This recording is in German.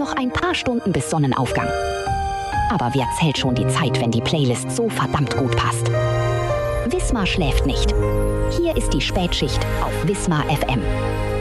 Noch ein paar Stunden bis Sonnenaufgang. Aber wer zählt schon die Zeit, wenn die Playlist so verdammt gut passt? Wismar schläft nicht. Hier ist die Spätschicht auf Wismar FM.